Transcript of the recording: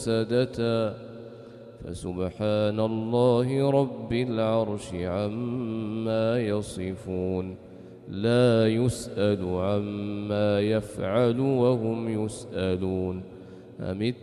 سدتا فسبحان الله رب العرش عما يصفون لا يسأل عما يفعل وهم يسألون